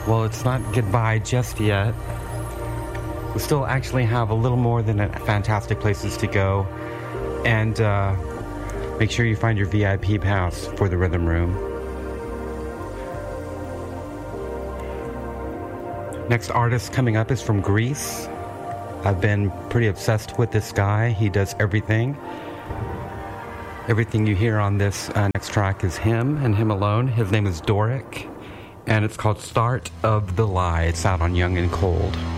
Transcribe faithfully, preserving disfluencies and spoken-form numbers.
Well, it's not goodbye just yet. We still actually have a little more than a fantastic places to go. And uh, make sure you find your V I P pass for the Rhythm Room. Next artist coming up is from Greece. I've been pretty obsessed with this guy. He does everything. Everything you hear on this uh, next track is him and him alone. His name is Doric, and it's called Start of the Lie. It's out on Young and Cold.